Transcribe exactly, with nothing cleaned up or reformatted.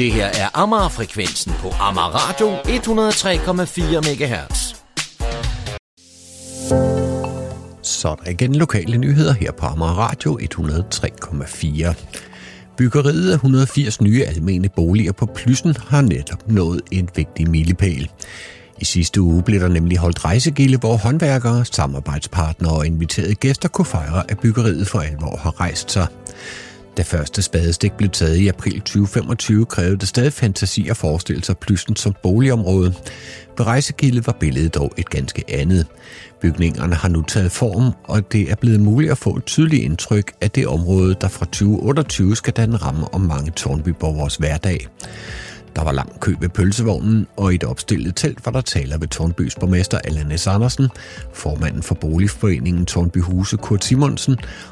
Det her er Amager-frekvensen på Amager Radio et hundrede og tre komma fire megahertz. Så er der igen lokale nyheder her på Amager Radio et hundrede og tre komma fire. Byggeriet af et hundrede og firs nye almene boliger på Plyssen har netop nået en vigtig milepæl. I sidste uge blev der nemlig holdt rejsegilde, hvor håndværkere, samarbejdspartnere og inviterede gæster kunne fejre, at byggeriet for alvor har rejst sig. Da første spadestik blev taget i april tyve femogtyve, krævede det stadig fantasi at forestille sig Plyssen som boligområde. Ved rejsegildet var billedet dog et ganske andet. Bygningerne har nu taget form, og det er blevet muligt at få et tydeligt indtryk af det område, der fra tyve otteogtyve skal danne ramme om mange tårnbyborgeres hverdag. Der var lang kø ved pølsevognen, og i et opstillet telt var der taler ved Tårnbys borgmester Allan S. Andersen, formanden for boligforeningen Tårnby Huse Kurt Simonsen